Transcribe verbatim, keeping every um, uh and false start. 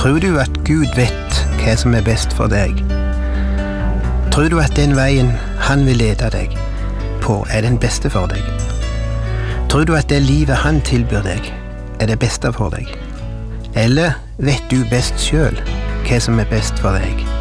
Tror du at Gud vet hva som er best for deg? Tror du at den veien han vil lede deg på er den beste for deg? Tror du at det livet han tilbyr deg er det beste for deg? Eller vet du best selv hva som er best for deg?